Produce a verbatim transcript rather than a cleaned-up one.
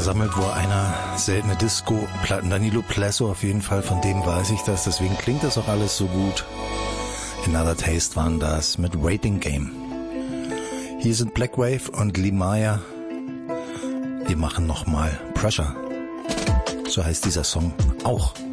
sammelt wohl einer seltene Disco-Platten. Danilo Plesso auf jeden Fall, von dem weiß ich das, deswegen klingt das auch alles so gut. Another Taste waren das mit Waiting Game. Hier sind Black Wave und Lee Meyer. Wir machen nochmal Pressure. So heißt dieser Song auch.